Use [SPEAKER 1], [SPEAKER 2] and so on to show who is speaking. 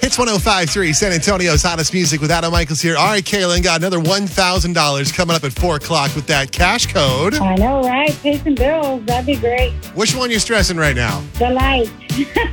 [SPEAKER 1] Hits 105.3, San Antonio's hottest music with Adam Michaels here. All right, Kaylin, got another $1,000 coming up at 4 o'clock with that cash code.
[SPEAKER 2] I know, right? Pay some bills. That'd be great.
[SPEAKER 1] Which one are you stressing right now?
[SPEAKER 2] The light.